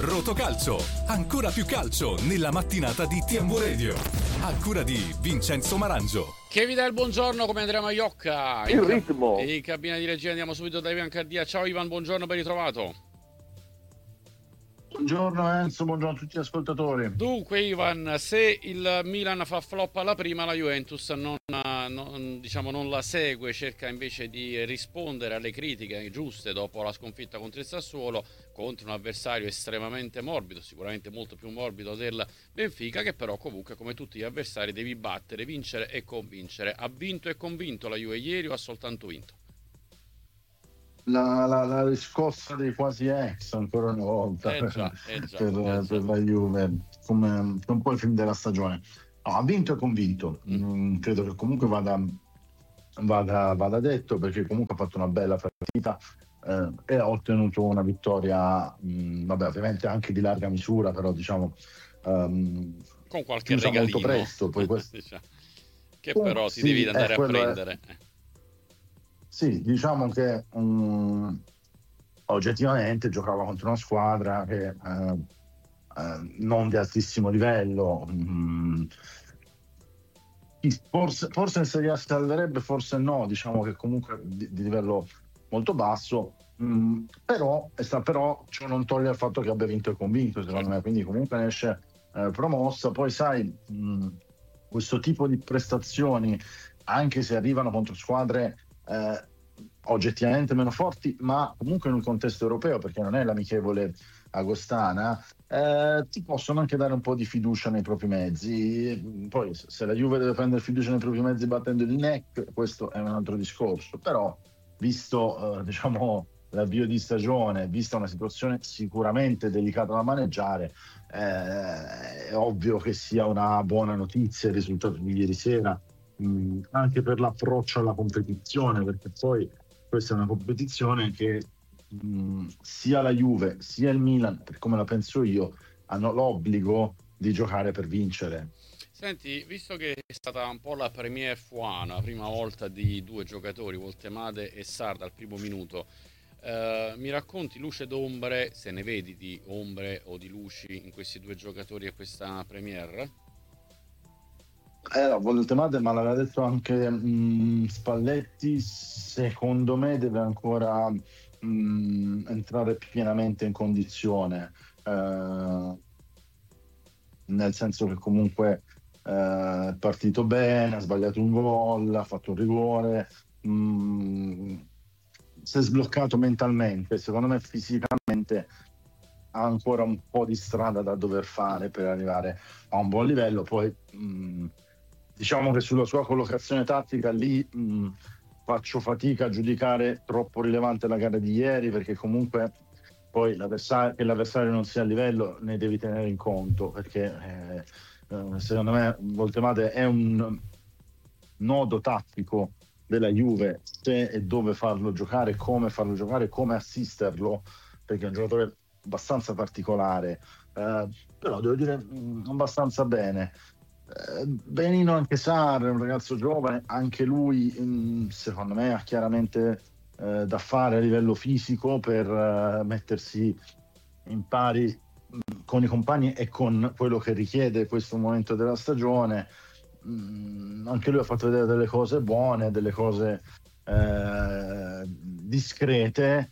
Rotocalcio, ancora più calcio nella mattinata di TMW Radio. A cura di Vincenzo Marangio. Che vi dà il buongiorno come Andrea Maiocca. Il ritmo. In cabina di regia andiamo subito da Ivan Cardia. Ciao Ivan, buongiorno, ben ritrovato. Buongiorno Enzo, buongiorno a tutti gli ascoltatori. Dunque Ivan, se il Milan fa flop alla prima, la Juventus non la segue, cerca invece di rispondere alle critiche giuste dopo la sconfitta contro il Sassuolo, contro un avversario estremamente morbido, sicuramente molto più morbido del Benfica, che però comunque come tutti gli avversari devi battere, vincere e convincere. Ha vinto e convinto la Juve ieri o ha soltanto vinto? La riscossa dei quasi ex ancora una volta per la Juve, come un po' il film della stagione. No, ha vinto e convinto. Credo che comunque vada detto, perché comunque ha fatto una bella partita e ha ottenuto una vittoria ovviamente anche di larga misura, però diciamo con qualche regalino molto presto, poi che però ti devi andare a prendere. Sì, diciamo che oggettivamente giocava contro una squadra che non di altissimo livello. Forse se li salverebbe, forse no, diciamo che comunque di livello molto basso, però ciò non toglie il fatto che abbia vinto e convinto, secondo me, quindi comunque ne esce promossa. Poi sai, questo tipo di prestazioni, anche se arrivano contro squadre oggettivamente meno forti, ma comunque in un contesto europeo, perché non è l'amichevole agostana, ti possono anche dare un po' di fiducia nei propri mezzi. Poi se la Juve deve prendere fiducia nei propri mezzi battendo il NEC, questo è un altro discorso, però visto l'avvio di stagione, vista una situazione sicuramente delicata da maneggiare, è ovvio che sia una buona notizia il risultato di ieri sera, anche per l'approccio alla competizione, perché poi questa è una competizione che sia la Juve sia il Milan, per come la penso io, hanno l'obbligo di giocare per vincere. Senti, visto che è stata un po' la première fois, la prima volta di due giocatori, Voltemade e Sarr dal primo minuto, mi racconti luce d'ombre, se ne vedi di ombre o di luci in questi due giocatori e questa premiere? Voltemade, ma l'aveva detto anche Spalletti, secondo me deve ancora entrare pienamente in condizione, nel senso che comunque è partito bene, ha sbagliato un gol, ha fatto un rigore, si è sbloccato mentalmente. Secondo me fisicamente ha ancora un po' di strada da dover fare per arrivare a un buon livello. Poi diciamo che sulla sua collocazione tattica lì faccio fatica a giudicare troppo rilevante la gara di ieri, perché comunque poi che l'avversario non sia a livello ne devi tenere in conto, perché secondo me Voltemade è un nodo tattico della Juve, se e dove farlo giocare, come assisterlo, perché è un giocatore abbastanza particolare, però devo dire abbastanza bene. Benino anche Sarr, un ragazzo giovane, anche lui secondo me ha chiaramente da fare a livello fisico per mettersi in pari con i compagni e con quello che richiede questo momento della stagione. Anche lui ha fatto vedere delle cose buone, delle cose discrete,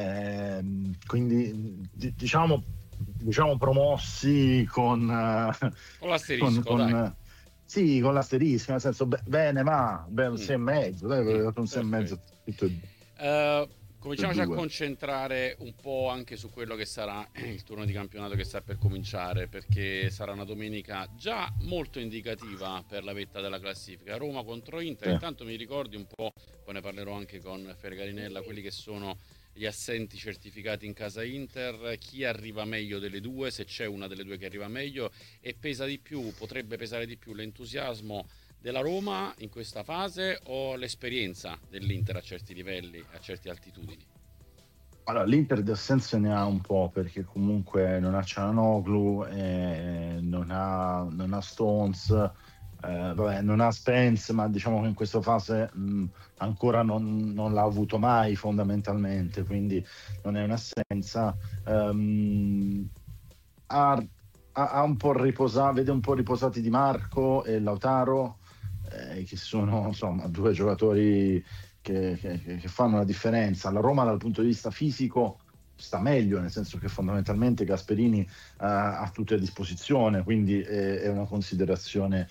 quindi diciamo promossi con l'asterisco, sì, con l'asterisco, nel senso bene, ma 6,5, dai, ho dato un 6,5 tutto e due. Cominciamoci a concentrare un po' anche su quello che sarà il turno di campionato che sta per cominciare, perché sarà una domenica già molto indicativa per la vetta della classifica. Roma contro Inter. Intanto mi ricordi un po', poi ne parlerò anche con Fergarinella, quelli che sono gli assenti certificati in casa Inter, chi arriva meglio delle due, se c'è una delle due che arriva meglio, e potrebbe pesare di più l'entusiasmo della Roma in questa fase o l'esperienza dell'Inter a certi livelli, a certe altitudini? Allora, l'Inter di assenze ne ha un po', perché comunque non ha Cianoglu, non ha Stones, non ha Spence, ma diciamo che in questa fase ancora non l'ha avuto mai fondamentalmente, quindi non è un'assenza. ha un po' riposato, vede un po' riposati Di Marco e Lautaro, che sono insomma due giocatori che fanno la differenza. La Roma dal punto di vista fisico sta meglio, nel senso che fondamentalmente Gasperini ha tutti a disposizione, quindi è una considerazione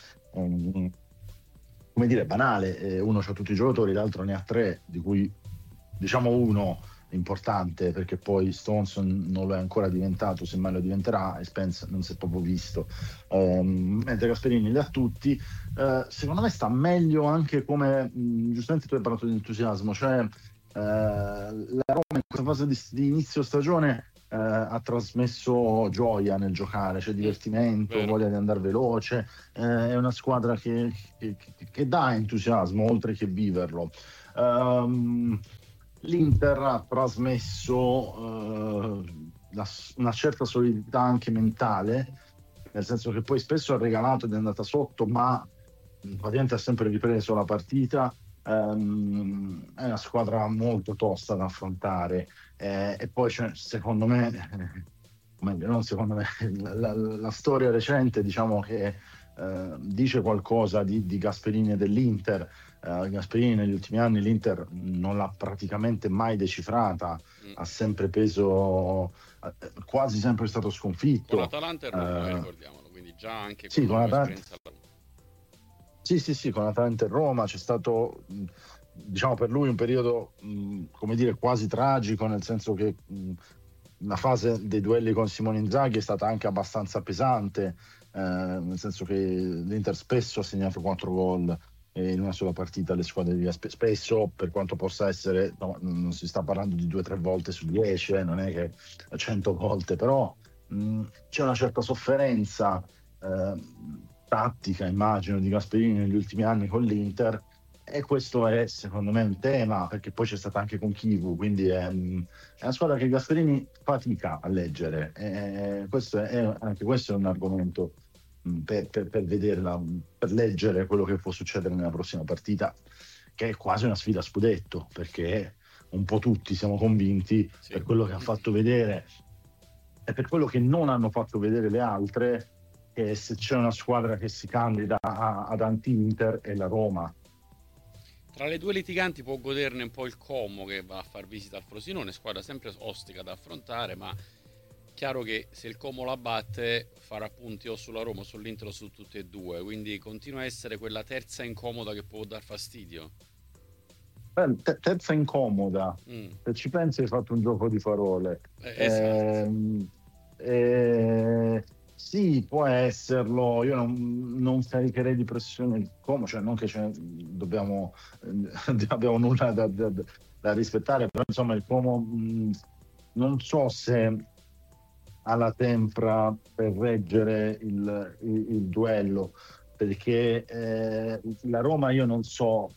come dire banale. Uno ha tutti i giocatori, l'altro ne ha tre, di cui diciamo uno importante, perché poi Stones non lo è ancora diventato, semmai lo diventerà, e Spence non si è proprio visto, mentre Gasperini li ha tutti. Secondo me sta meglio anche come giustamente tu hai parlato di entusiasmo, cioè la Roma in questa fase di inizio stagione ha trasmesso gioia nel giocare, cioè divertimento, vero. voglia di andare veloce, è una squadra che dà entusiasmo oltre che viverlo. L'Inter ha trasmesso una certa solidità anche mentale, nel senso che poi spesso ha regalato ed è andata sotto, ma praticamente ha sempre ripreso la partita. È una squadra molto tosta da affrontare, e poi secondo me, meglio, non secondo me, la storia recente diciamo che dice qualcosa di Gasperini e dell'Inter. Gasperini negli ultimi anni l'Inter non l'ha praticamente mai decifrata, ha sempre peso, quasi sempre stato sconfitto. Con Atalanta e Roma, ricordiamolo, quindi già anche con Sì, una nuova esperienza alla Roma. sì, con Atalanta e Roma c'è stato, diciamo, per lui un periodo, come dire, quasi tragico, nel senso che la fase dei duelli con Simone Inzaghi è stata anche abbastanza pesante, nel senso che l'Inter spesso ha segnato 4 gol in una sola partita alle squadre di spesso, per quanto possa essere, no, non si sta parlando di 2 o 3 volte su 10, non è che 100 volte, però c'è una certa sofferenza tattica, immagino, di Gasperini negli ultimi anni con l'Inter, e questo è secondo me un tema, perché poi c'è stata anche con Chivu, quindi è una squadra che Gasperini fatica a leggere, anche questo è un argomento per vederla, per leggere quello che può succedere nella prossima partita, che è quasi una sfida a scudetto, perché un po' tutti siamo convinti, Sì. per quello che ha fatto vedere e per quello che non hanno fatto vedere le altre, che se c'è una squadra che si candida ad anti-Inter è la Roma. Tra le due litiganti può goderne un po' il Como, che va a far visita al Frosinone, squadra sempre ostica da affrontare, ma chiaro che se il Como la batte farà punti o sulla Roma o sull'Inter o su tutte e due, quindi continua a essere quella terza incomoda che può dar fastidio. Terza incomoda, se ci pensi hai fatto un gioco di parole. Esatto. Sì, può esserlo, io non caricherei di pressione il Como, cioè non che dobbiamo abbiamo nulla da rispettare, però insomma il Como non so se ha la tempra per reggere il duello, perché la Roma io non so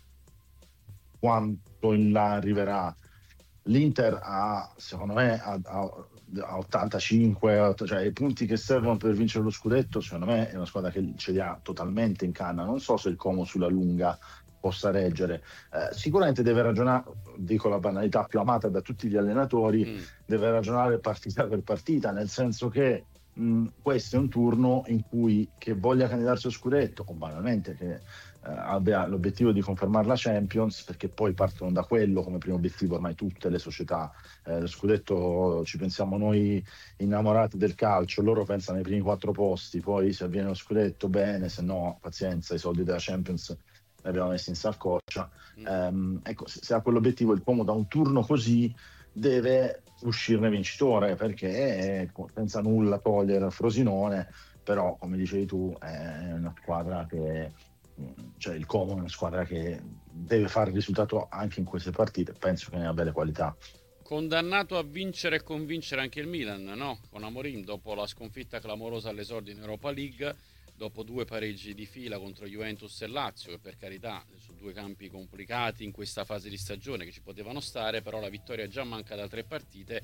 quanto in là arriverà. L'Inter secondo me a 85, cioè i punti che servono per vincere lo scudetto, secondo me è una squadra che ce li ha totalmente in canna. Non so se il Como sulla lunga possa reggere. Sicuramente deve ragionare, dico la banalità più amata da tutti gli allenatori, deve ragionare partita per partita, nel senso che questo è un turno in cui, che voglia candidarsi allo scudetto o banalmente che abbia l'obiettivo di confermare la Champions, perché poi partono da quello come primo obiettivo ormai tutte le società. Lo scudetto ci pensiamo noi innamorati del calcio, loro pensano ai primi 4 posti, poi se avviene lo scudetto bene, se no pazienza, i soldi della Champions li abbiamo messi in saccoccia. Ecco, se ha quell'obiettivo il Como da un turno così deve uscirne vincitore, perché senza nulla togliere al Frosinone, però come dicevi tu è una squadra che, cioè il Como è una squadra che deve fare il risultato anche in queste partite, penso che ne abbia le qualità. Condannato a vincere e convincere anche il Milan, no? Con Amorim, dopo la sconfitta clamorosa all'esordio in Europa League, dopo 2 pareggi di fila contro Juventus e Lazio, che per carità su 2 campi complicati in questa fase di stagione che ci potevano stare, però la vittoria già manca da 3 partite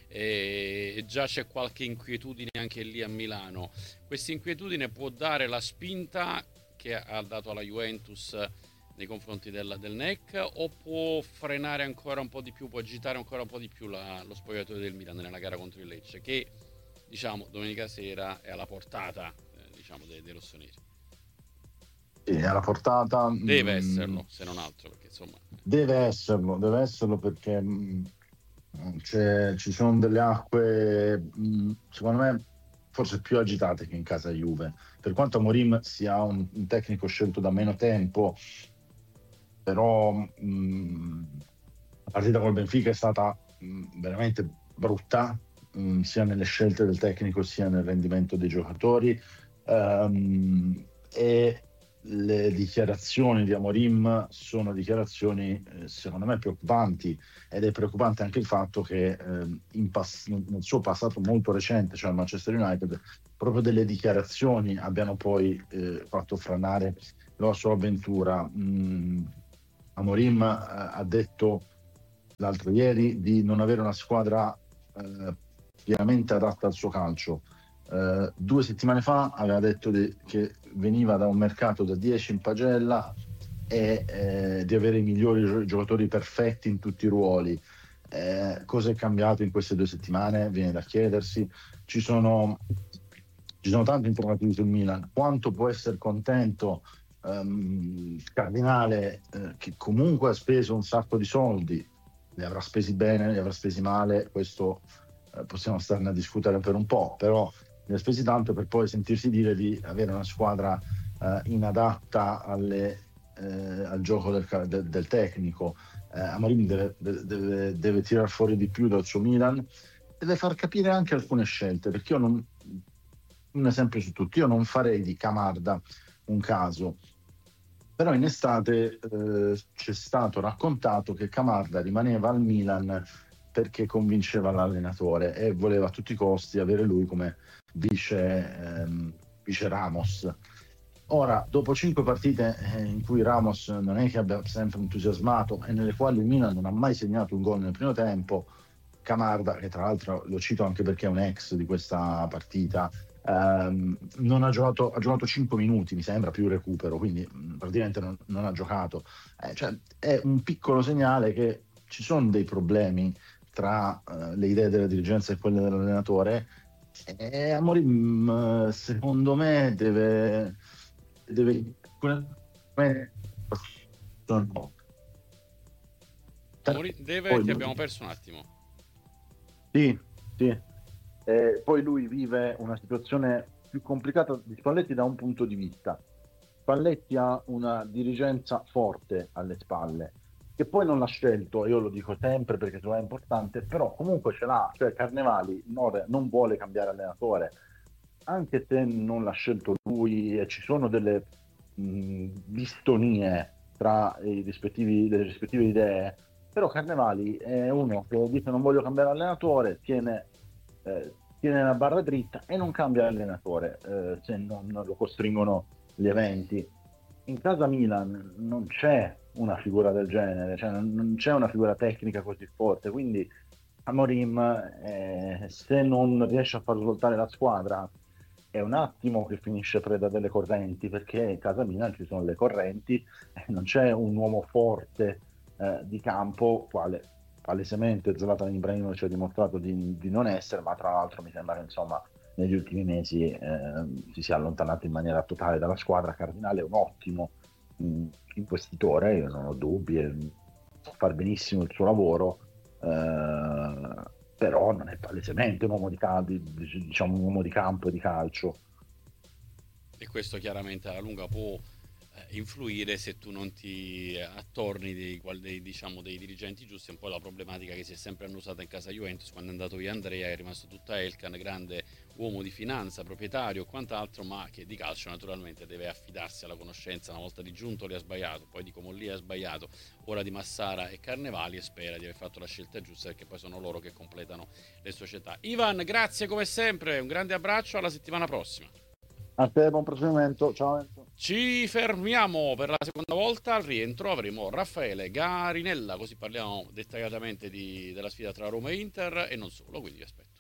e già c'è qualche inquietudine anche lì a Milano. Questa inquietudine può dare la spinta che ha dato alla Juventus nei confronti del NEC, o può frenare ancora un po' di più, può agitare ancora un po' di più lo spogliatoio del Milan nella gara contro il Lecce, che diciamo domenica sera è alla portata diciamo dei rossoneri. Sì, è alla portata. Deve esserlo, se non altro, perché insomma Deve esserlo perché ci sono delle acque, secondo me, forse più agitate che in casa Juve. Per quanto Amorim sia un tecnico scelto da meno tempo, però la partita col Benfica è stata veramente brutta, sia nelle scelte del tecnico sia nel rendimento dei giocatori. E le dichiarazioni di Amorim sono dichiarazioni secondo me preoccupanti, ed è preoccupante anche il fatto che nel suo passato molto recente, cioè al Manchester United, proprio delle dichiarazioni abbiano poi fatto franare la sua avventura. Amorim ha detto l'altro ieri di non avere una squadra pienamente adatta al suo calcio. 2 settimane fa aveva detto che veniva da un mercato da 10 in pagella e di avere i migliori giocatori perfetti in tutti i ruoli. Cosa è cambiato in queste 2 settimane? Viene da chiedersi. Ci sono tanti informativi sul Milan. Quanto può essere contento Cardinale, che comunque ha speso un sacco di soldi, li avrà spesi bene, li avrà spesi male, questo possiamo starne a discutere per un po', però li ha spesi tanto per poi sentirsi dire di avere una squadra inadatta al gioco del tecnico. Amorim deve tirar fuori di più dal suo Milan, deve far capire anche alcune scelte, perché un esempio su tutti, io non farei di Camarda un caso, però in estate c'è stato raccontato che Camarda rimaneva al Milan perché convinceva l'allenatore e voleva a tutti i costi avere lui come vice Ramos. Ora, dopo 5 partite in cui Ramos non è che abbia sempre entusiasmato e nelle quali il Milan non ha mai segnato un gol nel primo tempo, Camarda, che tra l'altro lo cito anche perché è un ex di questa partita, non ha giocato 5 minuti, mi sembra, più recupero, quindi praticamente non ha giocato. Cioè, è un piccolo segnale che ci sono dei problemi tra le idee della dirigenza e quelle dell'allenatore, e Amorim secondo me deve deve, ti abbiamo perso un attimo. Sì. Poi lui vive una situazione più complicata di Spalletti da un punto di vista. Spalletti ha una dirigenza forte alle spalle, che poi non l'ha scelto, io lo dico sempre perché è importante, però comunque ce l'ha, cioè Carnevali non vuole cambiare allenatore, anche se non l'ha scelto lui e ci sono delle distonie tra le rispettive idee, però Carnevali è uno che dice non voglio cambiare allenatore, tiene la barra dritta e non cambia allenatore se non lo costringono gli eventi. In casa Milan non c'è una figura del genere, cioè non c'è una figura tecnica così forte, quindi Amorim se non riesce a far svoltare la squadra è un attimo che finisce preda delle correnti, perché in casa Milan ci sono le correnti e non c'è un uomo forte di campo, quale palesemente Zlatan Ibrahimovic ha dimostrato di non essere, ma tra l'altro mi sembra che insomma negli ultimi mesi si sia allontanato in maniera totale dalla squadra. Cardinale è un ottimo investitore, io non ho dubbi, sa far benissimo il suo lavoro, però non è palesemente un uomo un uomo di campo e di calcio. E questo chiaramente alla lunga può influire se tu non ti attorni dei dirigenti giusti. È un po' la problematica che si è sempre annusata in casa Juventus quando è andato via Andrea, è rimasto tutta Elkan, grande uomo di finanza, proprietario e quant'altro, ma che di calcio naturalmente deve affidarsi alla conoscenza. Una volta di Giuntoli ha sbagliato, poi di Comolli ha sbagliato, ora di Massara e Carnevali, e spera di aver fatto la scelta giusta, perché poi sono loro che completano le società. Ivan, grazie come sempre, un grande abbraccio, alla settimana prossima. A te, buon proseguimento, ciao Enzo. Ci fermiamo per la seconda volta. Al rientro avremo Raffaele Garinella, così parliamo dettagliatamente della sfida tra Roma e Inter e non solo, quindi vi aspetto.